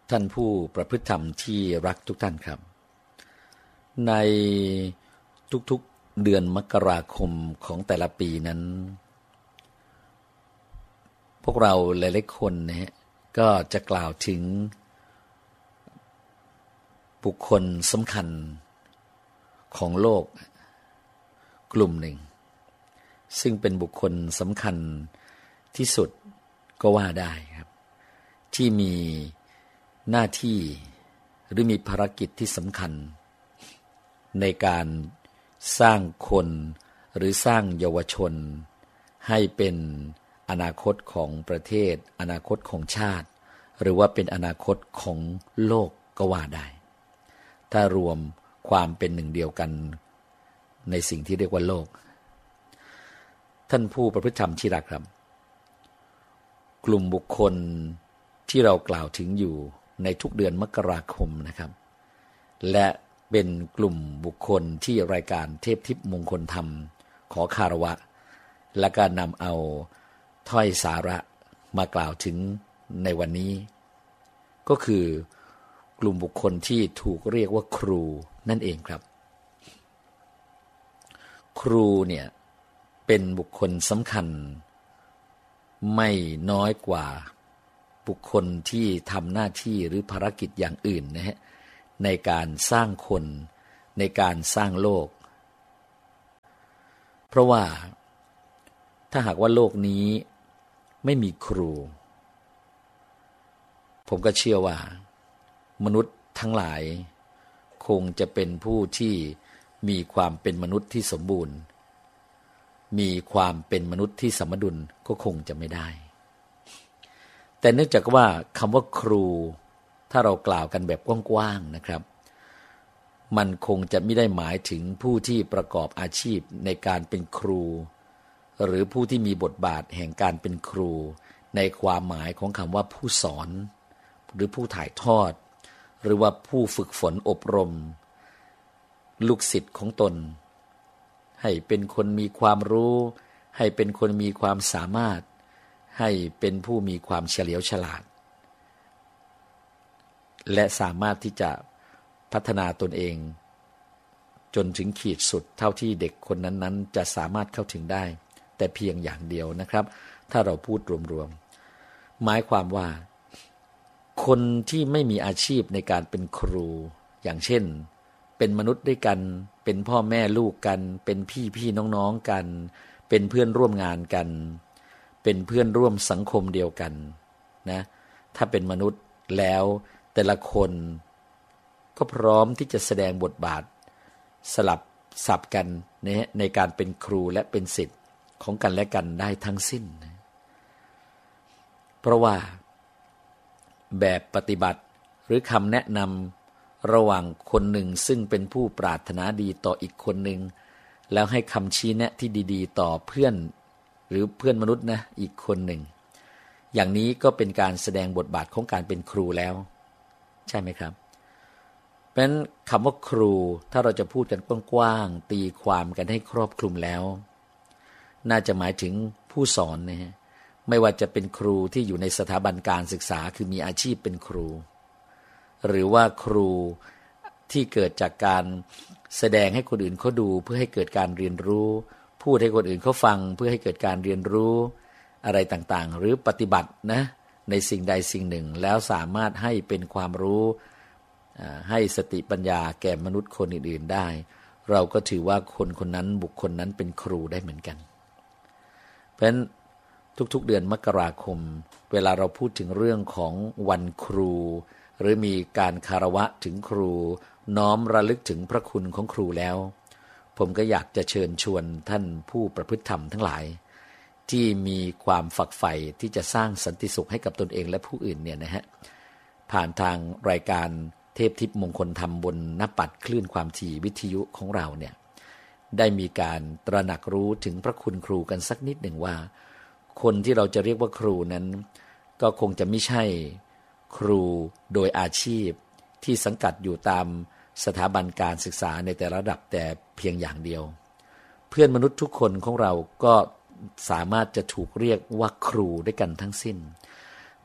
ท่านผู้ประพฤติธรรมที่รักทุกท่านครับในทุกๆเดือนมกราคมของแต่ละปีนั้นพวกเราหลายๆคนนะก็จะกล่าวถึงบุคคลสำคัญของโลกกลุ่มหนึ่งซึ่งเป็นบุคคลสำคัญที่สุดก็ว่าได้ครับที่มีหน้าที่หรือมีภารกิจที่สำคัญในการสร้างคนหรือสร้างเยาวชนให้เป็นอนาคตของประเทศอนาคตของชาติหรือว่าเป็นอนาคตของโลกก็ว่าได้ถ้ารวมความเป็นหนึ่งเดียวกันในสิ่งที่เรียกว่าโลกท่านผู้ประพฤติธรรมที่รักครับกลุ่มบุคคลที่เรากล่าวถึงอยู่ในทุกเดือนมกราคมนะครับและเป็นกลุ่มบุคคลที่รายการเทพทิพย์มงคลธรรมขอคารวะและก็นำเอาถ้อยสาระมากล่าวถึงในวันนี้ก็คือกลุ่มบุคคลที่ถูกเรียกว่าครูนั่นเองครับครูเนี่ยเป็นบุคคลสำคัญไม่น้อยกว่าบุคคลที่ทำหน้าที่หรือภารกิจอย่างอื่นนะฮะในการสร้างคนในการสร้างโลกเพราะว่าถ้าหากว่าโลกนี้ไม่มีครูผมก็เชื่อว่ามนุษย์ทั้งหลายคงจะเป็นผู้ที่มีความเป็นมนุษย์ที่สมบูรณ์มีความเป็นมนุษย์ที่สมดุลก็คงจะไม่ได้แต่เนื่องจากว่าคำว่าครูถ้าเรากล่าวกันแบบกว้างๆนะครับมันคงจะไม่ได้หมายถึงผู้ที่ประกอบอาชีพในการเป็นครูหรือผู้ที่มีบทบาทแห่งการเป็นครูในความหมายของคำว่าผู้สอนหรือผู้ถ่ายทอดหรือว่าผู้ฝึกฝนอบรมลูกศิษย์ของตนให้เป็นคนมีความรู้ให้เป็นคนมีความสามารถให้เป็นผู้มีความเฉลียวฉลาดและสามารถที่จะพัฒนาตนเองจนถึงขีดสุดเท่าที่เด็กคนนั้นๆจะสามารถเข้าถึงได้แต่เพียงอย่างเดียวนะครับถ้าเราพูดรวมๆหมายความว่าคนที่ไม่มีอาชีพในการเป็นครูอย่างเช่นเป็นมนุษย์ด้วยกันเป็นพ่อแม่ลูกกันเป็นพี่น้องๆกันเป็นเพื่อนร่วมงานกันเป็นเพื่อนร่วมสังคมเดียวกันนะถ้าเป็นมนุษย์แล้วแต่ละคนก็พร้อมที่จะแสดงบทบาทสลับสับกันในการเป็นครูและเป็นศิษย์ของกันและกันได้ทั้งสิ้นเพราะว่าแบบปฏิบัติหรือคำแนะนำระหว่างคนหนึ่งซึ่งเป็นผู้ปรารถนาดีต่ออีกคนหนึ่งแล้วให้คำชี้แนะที่ดีๆต่อเพื่อนหรือเพื่อนมนุษย์นะอีกคนหนึ่งอย่างนี้ก็เป็นการแสดงบทบาทของการเป็นครูแล้วใช่ไหมครับเพราะฉะนั้นคำว่าครูถ้าเราจะพูดกันกว้างๆตีความกันให้ครอบคลุมแล้วน่าจะหมายถึงผู้สอนนะฮะไม่ว่าจะเป็นครูที่อยู่ในสถาบันการศึกษาคือมีอาชีพเป็นครูหรือว่าครูที่เกิดจากการแสดงให้คนอื่นเขาดูเพื่อให้เกิดการเรียนรู้พูดให้คนอื่นเขาฟังเพื่อให้เกิดการเรียนรู้อะไรต่างๆหรือปฏิบัตินะในสิ่งใดสิ่งหนึ่งแล้วสามารถให้เป็นความรู้ให้สติปัญญาแก่มนุษย์คนอื่นๆได้เราก็ถือว่าคนคนนั้นบุคคลนั้นเป็นครูได้เหมือนกันเพราะฉะนั้นทุกๆเดือนมกราคมเวลาเราพูดถึงเรื่องของวันครูหรือมีการคารวะถึงครูน้อมระลึกถึงพระคุณของครูแล้วผมก็อยากจะเชิญชวนท่านผู้ประพฤติธรรมทั้งหลายที่มีความฝักใฝ่ที่จะสร้างสันติสุขให้กับตนเองและผู้อื่นเนี่ยนะฮะผ่านทางรายการเทพทิพย์มงคลธรรมบนหน้าปัดคลื่นความถี่วิทยุของเราเนี่ยได้มีการตระหนักรู้ถึงพระคุณครูกันสักนิดหนึ่งว่าคนที่เราจะเรียกว่าครูนั้นก็คงจะไม่ใช่ครูโดยอาชีพที่สังกัดอยู่ตามสถาบันการศึกษาในแต่ระดับแต่เพียงอย่างเดียวเพื่อนมนุษย์ทุกคนของเราก็สามารถจะถูกเรียกว่าครูด้วยกันทั้งสิ้น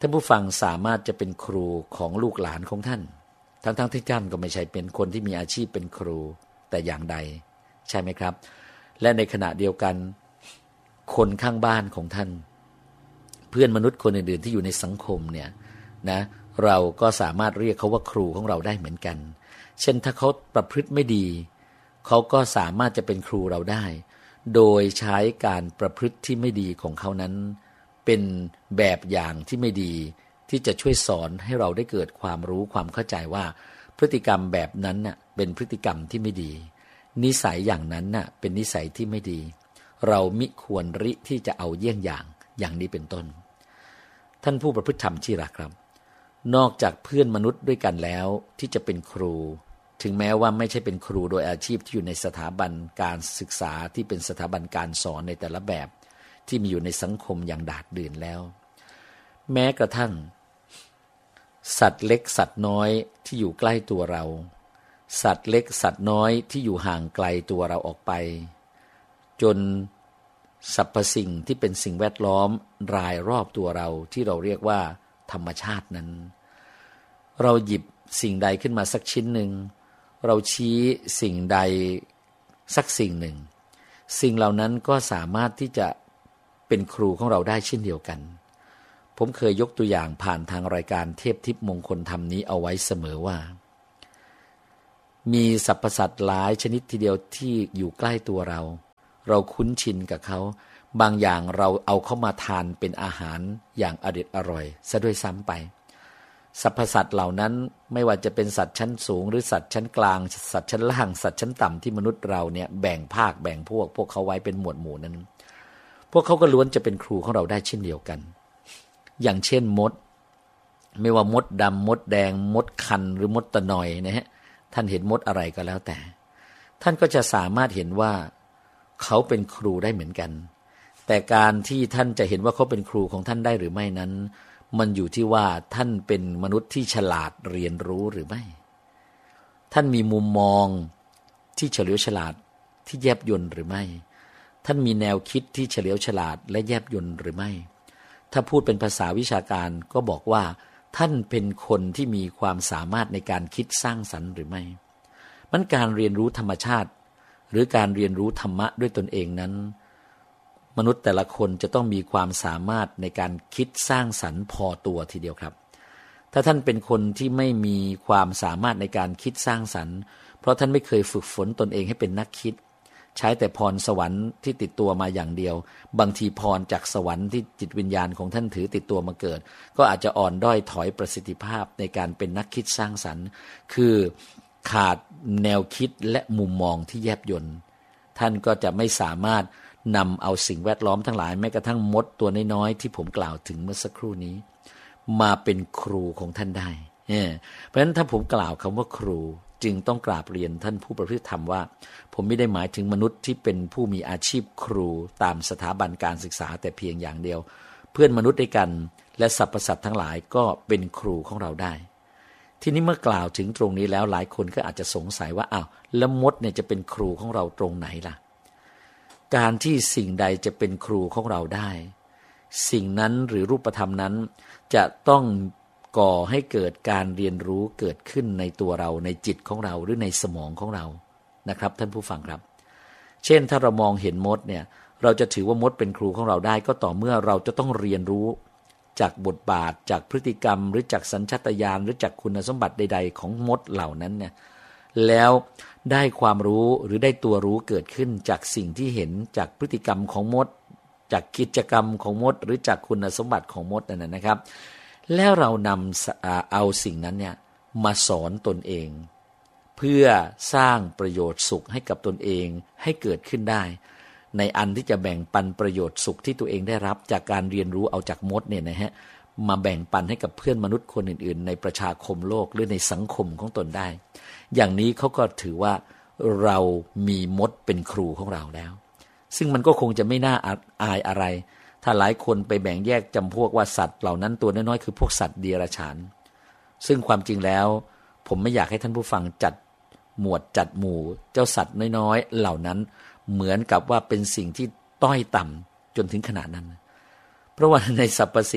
ท่านผู้ฟังสามารถจะเป็นครูของลูกหลานของท่านทั้งที่ท่านก็ไม่ใช่เป็นคนที่มีอาชีพเป็นครูแต่อย่างใดใช่ไหมครับและในขณะเดียวกันคนข้างบ้านของท่านเพื่อนมนุษย์คนอื่นๆที่อยู่ในสังคมเนี่ยนะเราก็สามารถเรียกเขาว่าครูของเราได้เหมือนกันเช่นถ้าเขาประพฤติไม่ดีเขาก็สามารถจะเป็นครูเราได้โดยใช้การประพฤติที่ไม่ดีของเขานั้นเป็นแบบอย่างที่ไม่ดีที่จะช่วยสอนให้เราได้เกิดความรู้ความเข้าใจว่าพฤติกรรมแบบนั้นน่ะเป็นพฤติกรรมที่ไม่ดีนิสัยอย่างนั้นน่ะเป็นนิสัยที่ไม่ดีเรามิควรริที่จะเอาเยี่ยงอย่างนี้เป็นต้นท่านผู้ประพฤติธรรมที่รักครับนอกจากเพื่อนมนุษย์ด้วยกันแล้วที่จะเป็นครูถึงแม้ว่าไม่ใช่เป็นครูโดยอาชีพที่อยู่ในสถาบันการศึกษาที่เป็นสถาบันการสอนในแต่ละแบบที่มีอยู่ในสังคมอย่างดาดดื่นแล้วแม้กระทั่งสัตว์เล็กสัตว์น้อยที่อยู่ใกล้ตัวเราสัตว์เล็กสัตว์น้อยที่อยู่ห่างไกลตัวเราออกไปจนสรรพสิ่งที่เป็นสิ่งแวดล้อมรายรอบตัวเราที่เราเรียกว่าธรรมชาตินั้นเราหยิบสิ่งใดขึ้นมาสักชิ้นหนึ่งเราชี้สิ่งใดสักสิ่งหนึ่งสิ่งเหล่านั้นก็สามารถที่จะเป็นครูของเราได้เช่นเดียวกันผมเคยยกตัวอย่างผ่านทางรายการเทพทิพย์มงคลธรรมนี้เอาไว้เสมอว่ามีสรรพสัตว์หลายชนิดทีเดียวที่อยู่ใกล้ตัวเราคุ้นชินกับเขาบางอย่างเราเอาเข้ามาทานเป็นอาหารอย่างอร่อยซะด้วยซ้ำไปสรรพสัตว์เหล่านั้นไม่ว่าจะเป็นสัตว์ชั้นสูงหรือสัตว์ชั้นกลางสัตว์ชั้นล่างสัตว์ชั้นต่ำที่มนุษย์เราเนี่ยแบ่งภาคแบ่งพวกเขาไว้เป็นหมวดหมู่นั้นพวกเขาก็ล้วนจะเป็นครูของเราได้เช่นเดียวกันอย่างเช่นมดไม่ว่ามดดำมดแดงมดคันหรือมดตะนอยนะฮะท่านเห็นมดอะไรก็แล้วแต่ท่านก็จะสามารถเห็นว่าเขาเป็นครูได้เหมือนกันแต่การที่ท่านจะเห็นว่าเขาเป็นครูของท่านได้หรือไม่นั้นมันอยู่ที่ว่าท่านเป็นมนุษย์ที่ฉลาดเรียนรู้หรือไม่ท่านมีมุมมองที่เฉลียวฉลาดที่แยบยลหรือไม่ท่านมีแนวคิดที่เฉลียวฉลาดและแยบยลหรือไม่ถ้าพูดเป็นภาษาวิชาการก็บอกว่าท่านเป็นคนที่มีความสามารถในการคิดสร้างสรรค์หรือไม่มันการเรียนรู้ธรรมชาติหรือการเรียนรู้ธรรมะด้วยตนเองนั้นมนุษย์แต่ละคนจะต้องมีความสามารถในการคิดสร้างสรรค์พอตัวทีเดียวครับถ้าท่านเป็นคนที่ไม่มีความสามารถในการคิดสร้างสรรค์เพราะท่านไม่เคยฝึกฝนตนเองให้เป็นนักคิดใช้แต่พรสวรรค์ที่ติดตัวมาอย่างเดียวบางทีพรจากสวรรค์ที่จิตวิญญาณของท่านถือติดตัวมาเกิดก็อาจจะอ่อนด้อยถอยประสิทธิภาพในการเป็นนักคิดสร้างสรรค์คือขาดแนวคิดและมุมมองที่แยบยลท่านก็จะไม่สามารถนำเอาสิ่งแวดล้อมทั้งหลายแม้กระทั่งมดตัวน้อยๆที่ผมกล่าวถึงเมื่อสักครู่นี้มาเป็นครูของท่านได้เพราะฉะนั้นถ้าผมกล่าวคำว่าครูจึงต้องกราบเรียนท่านผู้ประพฤติธรรมว่าผมไม่ได้หมายถึงมนุษย์ที่เป็นผู้มีอาชีพครูตามสถาบันการศึกษาแต่เพียงอย่างเดียวเพื่อนมนุษย์ด้วยกันและสรรพสัตว์ทั้งหลายก็เป็นครูของเราได้ทีนี้เมื่อกล่าวถึงตรงนี้แล้วหลายคนก็อาจจะสงสัยว่าอ้าวแล้วมดเนี่ยจะเป็นครูของเราตรงไหนล่ะการที่สิ่งใดจะเป็นครูของเราได้สิ่งนั้นหรือรูปธรรมนั้นจะต้องก่อให้เกิดการเรียนรู้เกิดขึ้นในตัวเราในจิตของเราหรือในสมองของเรานะครับท่านผู้ฟังครับเช่นถ้าเรามองเห็นมดเนี่ยเราจะถือว่ามดเป็นครูของเราได้ก็ต่อเมื่อเราจะต้องเรียนรู้จากบทบาทจากพฤติกรรมหรือจากสัญชาตญาณหรือจากคุณสมบัติใดๆของมดเหล่านั้นเนี่ยแล้วได้ความรู้หรือได้ตัวรู้เกิดขึ้นจากสิ่งที่เห็นจากพฤติกรรมของมดจากกิจกรรมของมดหรือจากคุณสมบัติของมดนั่นนะครับแล้วเรานำเอาสิ่งนั้นเนี่ยมาสอนตนเองเพื่อสร้างประโยชน์สุขให้กับตนเองให้เกิดขึ้นได้ในอันที่จะแบ่งปันประโยชน์สุขที่ตัวเองได้รับจากการเรียนรู้เอาจากมดเนี่ยนะฮะมาแบ่งปันให้กับเพื่อนมนุษย์คนอื่นๆในประชาคมโลกหรือในสังคมของตนได้อย่างนี้เขาก็ถือว่าเรามีมดเป็นครูของเราแล้วซึ่งมันก็คงจะไม่น่าอายอะไรถ้าหลายคนไปแบ่งแยกจำพวกว่าสัตว์เหล่านั้นตัวน้อยๆคือพวกสัตว์เดรัจฉานซึ่งความจริงแล้วผมไม่อยากให้ท่านผู้ฟังจัดหมวดจัดหมู่เจ้าสัตว์น้อยๆเหล่านั้นเหมือนกับว่าเป็นสิ่งที่ต้อยต่ำจนถึงขนาดนั้นเพราะว่าในสรรพสิ่ง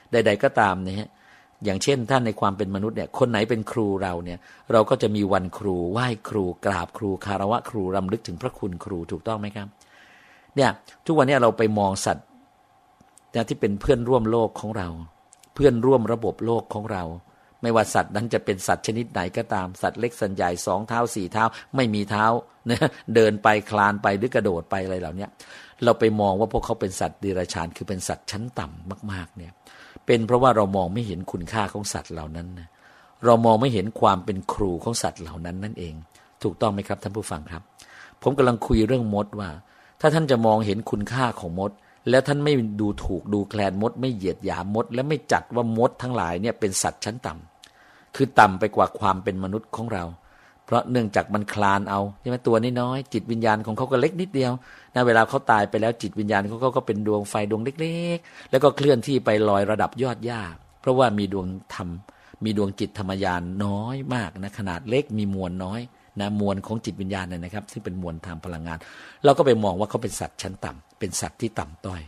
ใดๆก็ตามเนี่ยอย่างเช่นท่านในความเป็นมนุษย์เนี่ยคนไหนเป็นครูเราเนี่ยเราก็จะมีวันครูไหว้ครูกราบครูคารวะครูรำลึกถึงพระคุณครูถูกต้องไหมครับเนี่ยทุกวันนี้เราไปมองสัตว์ที่เป็นเพื่อนร่วมโลกของเราเพื่อนร่วมระบบโลกของเราไม่ว่าสัตว์นั้นจะเป็นสัตว์ชนิดไหนก็ตามสัตว์เล็กสัตว์ใหญ่2 เท้า4 เท้าไม่มีเท้านะเดินไปคลานไปหรือกระโดดไปอะไรเหล่านี้เราไปมองว่าพวกเขาเป็นสัตว์เดรัจฉานคือเป็นสัตว์ชั้นต่ำมากๆเนี่ยเป็นเพราะว่าเรามองไม่เห็นคุณค่าของสัตว์เหล่านั้นนะเรามองไม่เห็นความเป็นครูของสัตว์เหล่านั้นนั่นเองถูกต้องไหมครับท่านผู้ฟังครับผมกำลังคุยเรื่องมดว่าถ้าท่านจะมองเห็นคุณค่าของมดแล้วท่านไม่ดูถูกดูแคลนมดไม่เหยียดหยามมดและไม่จัดว่ามดทั้งหลายเนี่ยเป็นสัตว์ชั้นต่ำคือต่ำไปกว่าความเป็นมนุษย์ของเราเพราะเนื่องจากมันคลานเอาใช่ไหมตัวน้อยๆจิตวิญญาณของเขาก็เล็กนิดเดียวนะเวลาเขาตายไปแล้วจิตวิญญาณของเขาก็เป็นดวงไฟดวงเล็กๆแล้วก็เคลื่อนที่ไปลอยระดับยอดหญ้าเพราะว่ามีดวงธรรมมีดวงจิตธรรมญาณน้อยมากนะขนาดเล็กมีมวลน้อยนะมวลของจิตวิญญาณเนี่ยนะครับซึ่งเป็นมวลทางพลังงานเราก็ไปมองว่าเขาเป็นสัตว์ชั้นต่ำเป็นสัตว์ที่ต่ำต้อย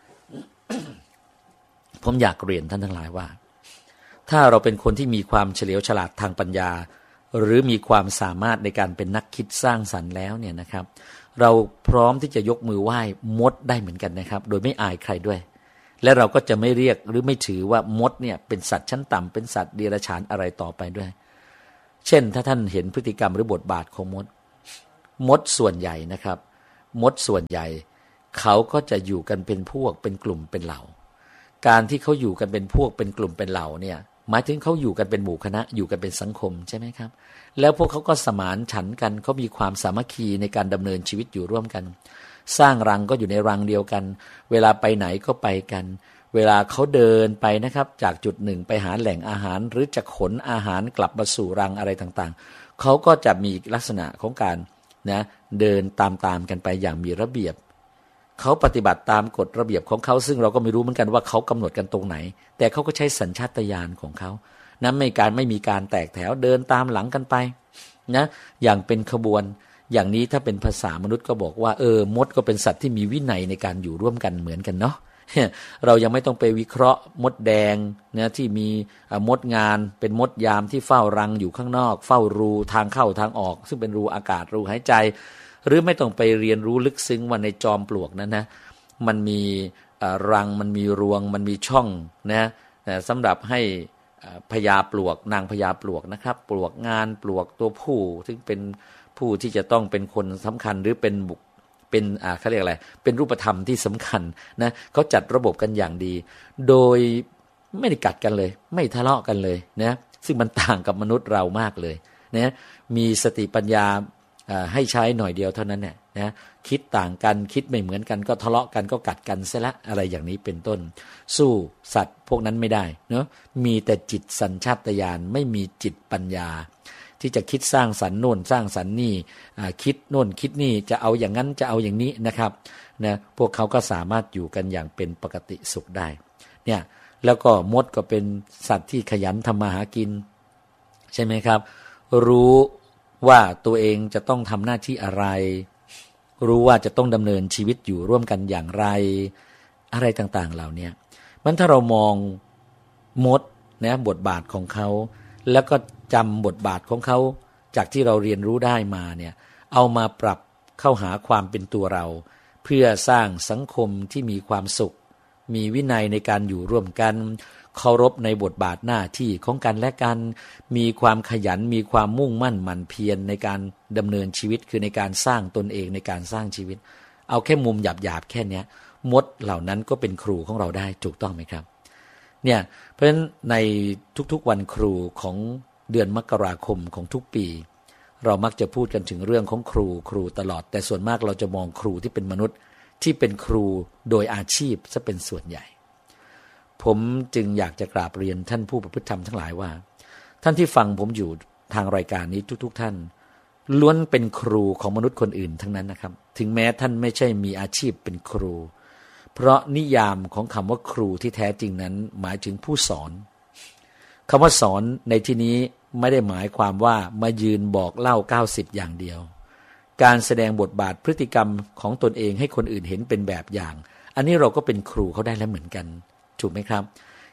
ผมอยากเรียนท่านทั้งหลายว่าถ้าเราเป็นคนที่มีความเฉลียวฉลาดทางปัญญาหรือมีความสามารถในการเป็นนักคิดสร้างสรรค์แล้วเนี่ยนะครับเราพร้อมที่จะยกมือไหว้มดได้เหมือนกันนะครับโดยไม่อายใครด้วยและเราก็จะไม่เรียกหรือไม่ถือว่ามดเนี่ยเป็นสัตว์ชั้นต่ำเป็นสัตว์เดรัจฉานอะไรต่อไปด้วยเช่นถ้าท่านเห็นพฤติกรรมหรือบทบาทของมดส่วนใหญ่นะครับมดส่วนใหญ่เขาก็จะอยู่กันเป็นพวกเป็นกลุ่มเป็นเหล่าการที่เขาอยู่กันเป็นพวกเป็นกลุ่มเป็นเหล่าเนี่ยหมายถึงเขาอยู่กันเป็นหมู่คณะอยู่กันเป็นสังคมใช่ไหมครับแล้วพวกเขาก็สมานฉันท์กันเขามีความสามัคคีในการดำเนินชีวิตอยู่ร่วมกันสร้างรังก็อยู่ในรังเดียวกันเวลาไปไหนก็ไปกันเวลาเขาเดินไปนะครับจากจุดหนึ่งไปหาแหล่งอาหารหรือจะขนอาหารกลับมาสู่รังอะไรต่างๆเขาก็จะมีลักษณะของการนะเดินตามกันไปอย่างมีระเบียบเขาปฏิบัติตามกฎระเบียบของเขาซึ่งเราก็ไม่รู้เหมือนกันว่าเขากำหนดกันตรงไหนแต่เขาก็ใช้สัญชาตญาณของเขานะไม่มีการแตกแถวเดินตามหลังกันไปนะอย่างเป็นขบวนอย่างนี้ถ้าเป็นภาษามนุษย์ก็บอกว่ามดก็เป็นสัตว์ที่มีวินัยในการอยู่ร่วมกันเหมือนกันเนาะเรายังไม่ต้องไปวิเคราะห์มดแดงนะที่มีมดงานเป็นมดยามที่เฝ้ารังอยู่ข้างนอกเฝ้ารูทางเข้าทางออกซึ่งเป็นรูอากาศรูหายใจหรือไม่ต้องไปเรียนรู้ลึกซึ้งว่าในจอมปลวกนั้นนะมันมีรังมันมีรวงมันมีช่องนะสำหรับให้พญาปลวกนางพญาปลวกนะครับปลวกงานปลวกตัวผู้ซึ่งเป็นผู้ที่จะต้องเป็นคนสำคัญหรือเป็นเขาเรียกอะไรเป็นรูปธรรมที่สำคัญนะเขาจัดระบบกันอย่างดีโดยไม่ได้กัดกันเลยไม่ทะเลาะกันเลยนะซึ่งมันต่างกับมนุษย์เรามากเลยนะมีสติปัญญาให้ใช้หน่อยเดียวเท่านั้นเนี่ยนะคิดต่างกันคิดไม่เหมือนกันก็ทะเลาะกันก็กัดกันซะละอะไรอย่างนี้เป็นต้นสู้สัตว์พวกนั้นไม่ได้เนาะมีแต่จิตสัญชาตญาณไม่มีจิตปัญญาที่จะคิดสร้างสรรค์โน่นสร้างสรรค์นี่คิดโน่นคิดนี่จะเอาอย่างนั้นจะเอาอย่างนี้นะครับนะพวกเขาก็สามารถอยู่กันอย่างเป็นปกติสุขได้เนี่ยแล้วก็มดก็เป็นสัตว์ที่ขยันทำมาหากินใช่ไหมครับรู้ว่าตัวเองจะต้องทำหน้าที่อะไรรู้ว่าจะต้องดำเนินชีวิตอยู่ร่วมกันอย่างไรอะไรต่างๆเหล่านี้มันถ้าเรามองมดนะบทบาทของเขาแล้วก็จำบทบาทของเขาจากที่เราเรียนรู้ได้มาเนี่ยเอามาปรับเข้าหาความเป็นตัวเราเพื่อสร้างสังคมที่มีความสุขมีวินัยในการอยู่ร่วมกันเคารพในบทบาทหน้าที่ของกันและกันมีความขยันมีความมุ่งมั่นหมั่นเพียรในการดำเนินชีวิตคือในการสร้างตนเองในการสร้างชีวิตเอาแค่มุมหยาบๆแค่นี้มดเหล่านั้นก็เป็นครูของเราได้ถูกต้องไหมครับเนี่ยเพราะฉะนั้นในทุกๆวันครูของเดือนมกราคมของทุกปีเรามักจะพูดกันถึงเรื่องของครูตลอดแต่ส่วนมากเราจะมองครูที่เป็นมนุษย์ที่เป็นครูโดยอาชีพซะเป็นส่วนใหญ่ผมจึงอยากจะกราบเรียนท่านผู้ประพฤติธรรมทั้งหลายว่าท่านที่ฟังผมอยู่ทางรายการนี้ทุกท่านล้วนเป็นครูของมนุษย์คนอื่นทั้งนั้นนะครับถึงแม้ท่านไม่ใช่มีอาชีพเป็นครูเพราะนิยามของคำว่าครูที่แท้จริงนั้นหมายถึงผู้สอนคำว่าสอนในที่นี้ไม่ได้หมายความว่ามายืนบอกเล่า90อย่างเดียวการแสดงบทบาทพฤติกรรมของตนเองให้คนอื่นเห็นเป็นแบบอย่างอันนี้เราก็เป็นครูเขาได้แล้วเหมือนกันถูกไหมครับ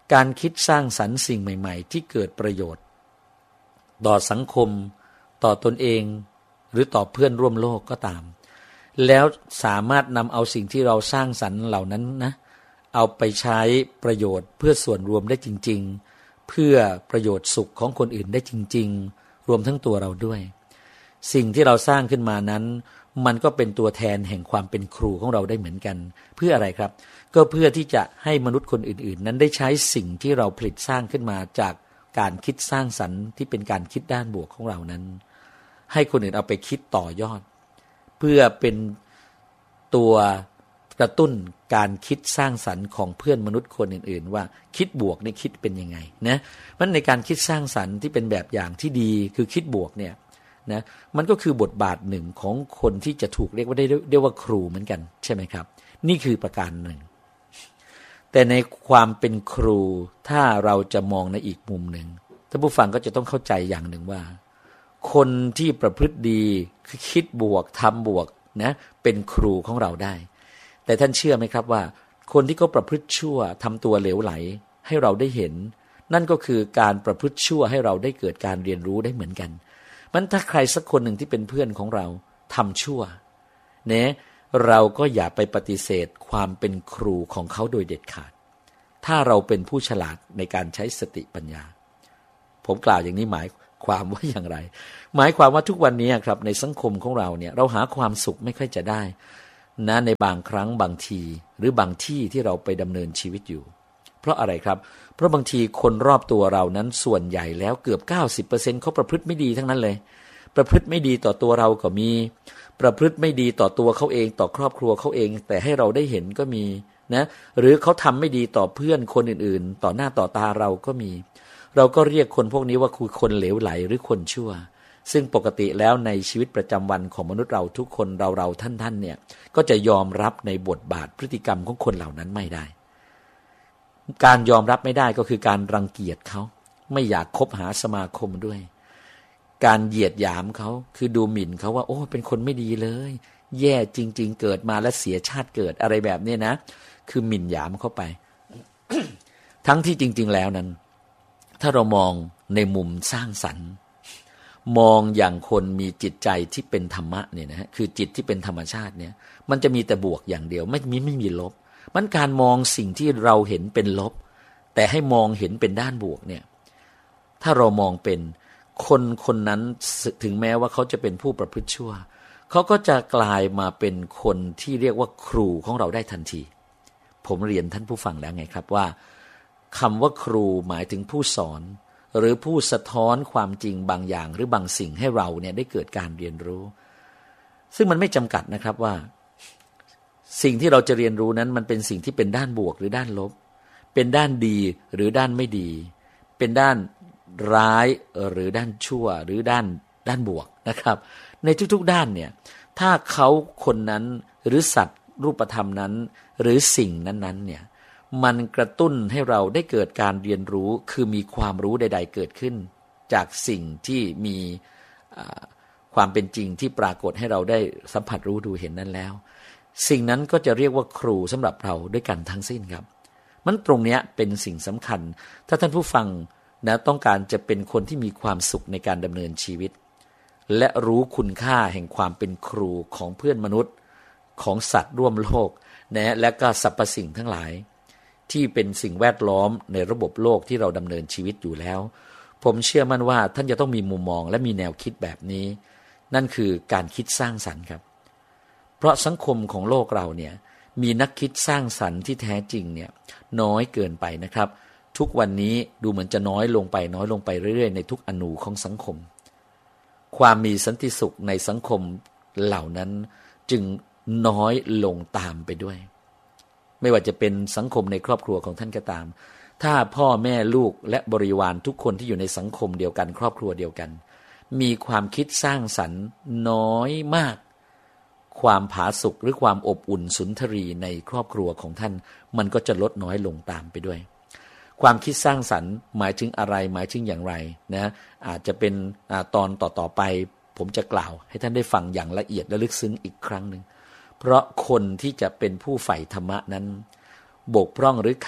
การคิดสร้างสรรค์สิ่งใหม่ๆที่เกิดประโยชน์ต่อสังคมต่อตนเองหรือต่อเพื่อนร่วมโลกก็ตามแล้วสามารถนำเอาสิ่งที่เราสร้างสรรค์เหล่านั้นนะเอาไปใช้ประโยชน์เพื่อส่วนรวมได้จริงๆเพื่อประโยชน์สุขของคนอื่นได้จริงๆรวมทั้งตัวเราด้วยสิ่งที่เราสร้างขึ้นมานั้นมันก็เป็นตัวแทนแห่งความเป็นครูของเราได้เหมือนกันเพื่ออะไรครับก็เพื่อที่จะให้มนุษย์คนอื่นๆนั้นได้ใช้สิ่งที่เราผลิตสร้างขึ้นมาจากการคิดสร้างสรรค์ที่เป็นการคิดด้านบวกของเรานั้นให้คนอื่นเอาไปคิดต่อยอดเพื่อเป็นตัวกระตุ้นการคิดสร้างสรรค์ของเพื่อนมนุษย์คนอื่นๆว่าคิดบวกนี่คิดเป็นยังไงนะมันในการคิดสร้างสรรค์ที่เป็นแบบอย่างที่ดีคือคิดบวกเนี่ยนะมันก็คือบทบาทหนึ่งของคนที่จะถูกเรียกว่าครูเหมือนกันใช่ไหมครับนี่คือประการหนึ่งแต่ในความเป็นครูถ้าเราจะมองในอีกมุมหนึ่งท่านผู้ฟังก็จะต้องเข้าใจอย่างหนึ่งว่าคนที่ประพฤติดีคือคิดบวกทำบวกนะเป็นครูของเราได้แต่ท่านเชื่อไหมครับว่าคนที่เขาประพฤติชั่วทำตัวเหลวไหลให้เราได้เห็นนั่นก็คือการประพฤติชั่วให้เราได้เกิดการเรียนรู้ได้เหมือนกันมันถ้าใครสักคนหนึ่งที่เป็นเพื่อนของเราทำชั่วเนี่ยเราก็อย่าไปปฏิเสธความเป็นครูของเขาโดยเด็ดขาดถ้าเราเป็นผู้ฉลาดในการใช้สติปัญญาผมกล่าวอย่างนี้หมายความว่าอย่างไรหมายความว่าทุกวันนี้ครับในสังคมของเราเนี่ยเราหาความสุขไม่ค่อยจะได้นะในบางครั้งบางทีหรือบางที่ที่เราไปดำเนินชีวิตอยู่เพราะอะไรครับเพราะบางทีคนรอบตัวเรานั้นส่วนใหญ่แล้วเกือบ 90% เขาประพฤติไม่ดีทั้งนั้นเลยประพฤติไม่ดีต่อตัวเราก็มีประพฤติไม่ดีต่อตัวเขาเองต่อครอบครัวเขาเองแต่ให้เราได้เห็นก็มีนะหรือเขาทำไม่ดีต่อเพื่อนคนอื่นๆต่อหน้าต่อตาเราก็มีเราก็เรียกคนพวกนี้ว่าคือคนเหลวไหลหรือคนชั่วซึ่งปกติแล้วในชีวิตประจำวันของมนุษย์เราทุกคนเราท่านเนี่ยก็จะยอมรับในบทบาทพฤติกรรมของคนเหล่านั้นไม่ได้การยอมรับไม่ได้ก็คือการรังเกียจเขาไม่อยากคบหาสมาคมด้วยการเหยียดหยามเขาคือดูหมิ่นเขาว่าโอ้เป็นคนไม่ดีเลยแย่จริงๆเกิดมาแล้วเสียชาติเกิดอะไรแบบนี้นะคือหมิ่นหยามเข้าไป ทั้งที่จริงๆแล้วนั้นถ้าเรามองในมุมสร้างสรรค์มองอย่างคนมีจิตใจที่เป็นธรรมะเนี่ยนะฮะคือจิตที่เป็นธรรมชาติเนี่ยมันจะมีแต่บวกอย่างเดียวไม่มีลบมันการมองสิ่งที่เราเห็นเป็นลบแต่ให้มองเห็นเป็นด้านบวกเนี่ยถ้าเรามองเป็นคนนั้นถึงแม้ว่าเขาจะเป็นผู้ประพฤติชั่วเขาก็จะกลายมาเป็นคนที่เรียกว่าครูของเราได้ทันทีผมเรียนท่านผู้ฟังแล้วไงครับว่าคำว่าครูหมายถึงผู้สอนหรือผู้สะท้อนความจริงบางอย่างหรือบางสิ่งให้เราเนี่ยได้เกิดการเรียนรู้ซึ่งมันไม่จำกัดนะครับว่าสิ่งที่เราจะเรียนรู้นั้นมันเป็นสิ่งที่เป็นด้านบวกหรือด้านลบเป็นด้านดีหรือด้านไม่ดีเป็นด้านร้ายหรือด้านชั่วหรือด้านบวกนะครับในทุกๆด้านเนี่ยถ้าเขาคนนั้นหรือสัตว์รูปธรรมนั้นหรือสิ่งนั้นๆเนี่ยมันกระตุ้นให้เราได้เกิดการเรียนรู้คือมีความรู้ใดๆเกิดขึ้นจากสิ่งที่มีความเป็นจริงที่ปรากฏให้เราได้สัมผัสรู้ดูเห็นนั้นแล้วสิ่งนั้นก็จะเรียกว่าครูสำหรับเราด้วยกันทั้งสิ้นครับมันตรงนี้เป็นสิ่งสำคัญถ้าท่านผู้ฟังนะต้องการจะเป็นคนที่มีความสุขในการดำเนินชีวิตและรู้คุณค่าแห่งความเป็นครูของเพื่อนมนุษย์ของสัตว์ร่วมโลกนะและก็สรรพสิ่งทั้งหลายที่เป็นสิ่งแวดล้อมในระบบโลกที่เราดำเนินชีวิตอยู่แล้วผมเชื่อมั่นว่าท่านจะต้องมีมุมมองและมีแนวคิดแบบนี้นั่นคือการคิดสร้างสรรค์ครับเพราะสังคมของโลกเราเนี่ยมีนักคิดสร้างสรรค์ที่แท้จริงเนี่ยน้อยเกินไปนะครับทุกวันนี้ดูเหมือนจะน้อยลงไปเรื่อยๆในทุกอนูของสังคมความมีสันติสุขในสังคมเหล่านั้นจึงน้อยลงตามไปด้วยไม่ว่าจะเป็นสังคมในครอบครัวของท่านก็ตามถ้าพ่อแม่ลูกและบริวารทุกคนที่อยู่ในสังคมเดียวกันครอบครัวเดียวกันมีความคิดสร้างสรรค์น้อยมากความผาสุกหรือความอบอุ่นสุนทรีในครอบครัวของท่านมันก็จะลดน้อยลงตามไปด้วยความคิดสร้างสรรค์หมายถึงอะไรหมายถึงอย่างไรนะอาจจะเป็นตอนต่อไปผมจะกล่าวให้ท่านได้ฟังอย่างละเอียดและลึกซึ้งอีกครั้งหนึ่งเพราะคนที่จะเป็นผู้ใฝ่ธรรมะนั้นบกพร่องหรือขาด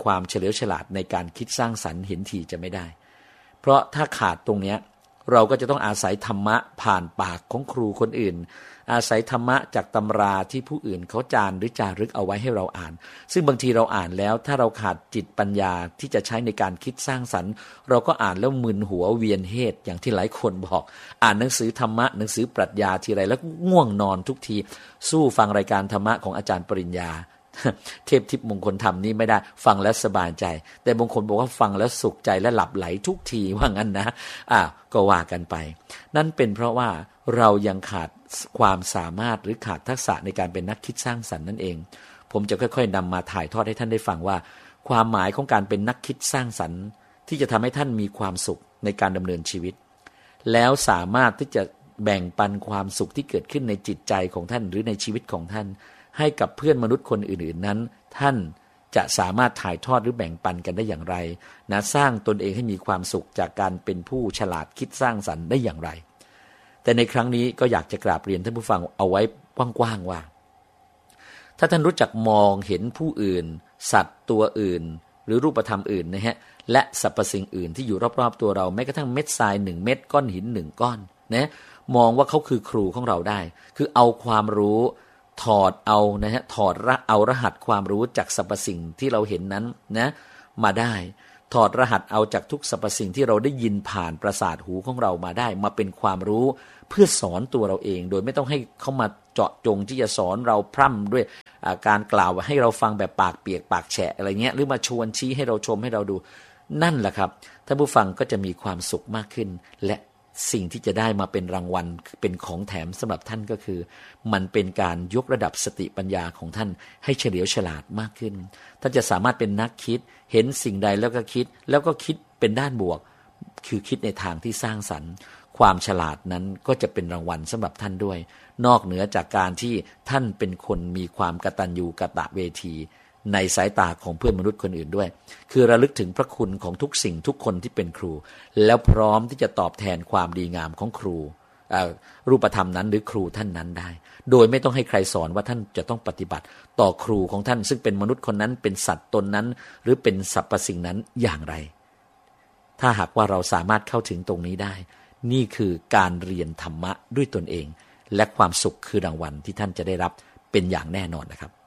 ความเฉลียวฉลาดในการคิดสร้างสรรค์เห็นทีจะไม่ได้เพราะถ้าขาดตรงนี้เราก็จะต้องอาศัยธรรมะผ่านปากของครูคนอื่นอาศัยธรรมะจากตำราที่ผู้อื่นเขาจารึกจารึกเอาไว้ให้เราอ่านซึ่งบางทีเราอ่านแล้วถ้าเราขาดจิตปัญญาที่จะใช้ในการคิดสร้างสรรค์เราก็อ่านแล้วมึนหัวเวียนเหตุอย่างที่หลายคนบอกอ่านหนังสือธรรมะหนังสือปรัชญาทีไรแล้วง่วงนอนทุกทีสู้ฟังรายการธรรมะของอาจารย์ปริญญาเทพทิพย์มงคลธรรมนี่ไม่ได้ฟังแล้วสบายใจแต่บางคนบอกว่าฟังแล้วสุขใจและหลับไหลทุกทีว่างั้นนะก็ว่ากันไปนั่นเป็นเพราะว่าเรายังขาดความสามารถหรือขาดทักษะในการเป็นนักคิดสร้างสรรค์นั่นเองผมจะค่อยๆนำมาถ่ายทอดให้ท่านได้ฟังว่าความหมายของการเป็นนักคิดสร้างสรรค์ที่จะทำให้ท่านมีความสุขในการดำเนินชีวิตแล้วสามารถที่จะแบ่งปันความสุขที่เกิดขึ้นในจิตใจของท่านหรือในชีวิตของท่านให้กับเพื่อนมนุษย์คนอื่นๆนั้นท่านจะสามารถถ่ายทอดหรือแบ่งปันกันได้อย่างไรนะสร้างตนเองให้มีความสุขจากการเป็นผู้ฉลาดคิดสร้างสรรค์ได้อย่างไรแต่ในครั้งนี้ก็อยากจะกราบเรียนท่านผู้ฟังเอาไว้กว้างๆว่าถ้าท่านรู้จักมองเห็นผู้อื่นสัตว์ตัวอื่นหรือรูปธรรมอื่นนะฮะและสรรพสิ่งอื่นที่อยู่รอบๆตัวเราแม้กระทั่งเม็ดทราย1เม็ดก้อนหิน1ก้อนนะมองว่าเขาคือครูของเราได้คือเอาความรู้ถอดเอานะฮะถอดเอารหัสความรู้จากสรรพสิ่งที่เราเห็นนั้นนะมาได้ถอดรหัสเอาจากทุกสรรพสิ่งที่เราได้ยินผ่านประสาทหูของเรามาได้มาเป็นความรู้เพื่อสอนตัวเราเองโดยไม่ต้องให้เขามาเจาะจงที่จะสอนเราพร่ำด้วยการกล่าวให้เราฟังแบบปากเปียกปากแฉะอะไรเงี้ยหรือมาชวนชี้ให้เราชมให้เราดูนั่นแหละครับท่านผู้ฟังก็จะมีความสุขมากขึ้นและสิ่งที่จะได้มาเป็นรางวัลเป็นของแถมสำหรับท่านก็คือมันเป็นการยกระดับสติปัญญาของท่านให้เฉลียวฉลาดมากขึ้นท่านจะสามารถเป็นนักคิดเห็นสิ่งใดแล้วก็คิดเป็นด้านบวกคือคิดในทางที่สร้างสรรค์ความฉลาดนั้นก็จะเป็นรางวัลสำหรับท่านด้วยนอกเหนือจากการที่ท่านเป็นคนมีความกตัญญูกตเวทีในสายตาของเพื่อนมนุษย์คนอื่นด้วยคือระลึกถึงพระคุณของทุกสิ่งทุกคนที่เป็นครูแล้วพร้อมที่จะตอบแทนความดีงามของครูรูปธรรมนั้นหรือครูท่านนั้นได้โดยไม่ต้องให้ใครสอนว่าท่านจะต้องปฏิบัติต่อครูของท่านซึ่งเป็นมนุษย์คนนั้นเป็นสัตว์ตนนั้นหรือเป็นสรรพสิ่งนั้นอย่างไรถ้าหากว่าเราสามารถเข้าถึงตรงนี้ได้นี่คือการเรียนธรรมะด้วยตนเองและความสุขคือรางวัลที่ท่านจะได้รับเป็นอย่างแน่นอนนะครับ